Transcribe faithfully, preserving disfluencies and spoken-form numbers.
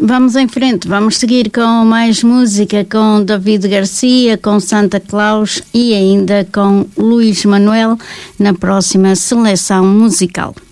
Vamos em frente, vamos seguir com mais música, com David Garcia, com Santa Claus e ainda com Luís Manuel na próxima seleção musical.